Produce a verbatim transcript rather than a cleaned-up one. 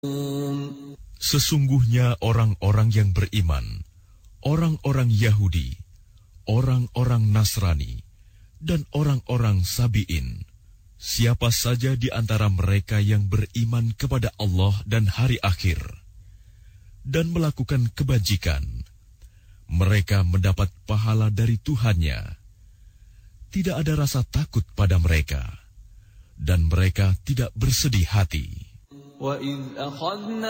Sesungguhnya orang-orang yang beriman, orang-orang Yahudi, orang-orang Nasrani, dan orang-orang Sabi'in, siapa saja di antara mereka yang beriman kepada Allah dan hari akhir, dan melakukan kebajikan, mereka mendapat pahala dari Tuhannya. Tidak ada rasa takut pada mereka, dan mereka tidak bersedih hati. وَإِذْ أَخَذْنَا